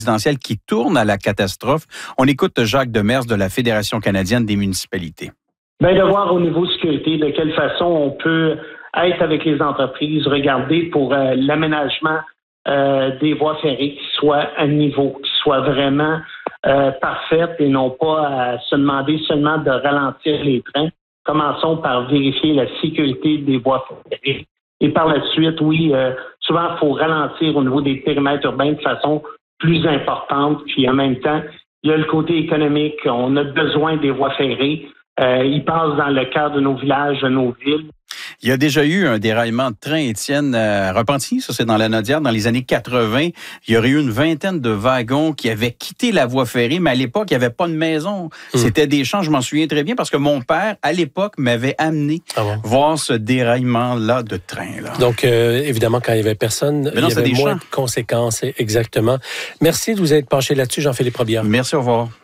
présidentielle qui tourne à la catastrophe. On écoute Jacques Demers de la Fédération canadienne des municipalités. Bien, de voir au niveau sécurité de quelle façon on peut être avec les entreprises, regarder pour l'aménagement des voies ferrées qui soient à niveau, qui soient vraiment parfaites et non pas à se demander seulement de ralentir les trains. Commençons par vérifier la sécurité des voies ferrées. Et par la suite, oui, souvent, il faut ralentir au niveau des périmètres urbains de façon plus importante. Puis en même temps, il y a le côté économique. On a besoin des voies ferrées. Ils passent dans le cœur de nos villages, de nos villes. Il y a déjà eu un déraillement de train, Étienne, à Repentigny, ça c'est dans la Nodière, dans les années 80. Il y aurait eu une vingtaine de wagons qui avaient quitté la voie ferrée, mais à l'époque, il n'y avait pas de maison. C'était des champs, je m'en souviens très bien, parce que mon père, à l'époque, m'avait amené voir ce déraillement-là de train. Là. Donc, évidemment, quand il n'y avait personne, il y avait moins de conséquences, exactement. Merci de vous être penché là-dessus, Jean-Philippe Robillard. Merci, au revoir.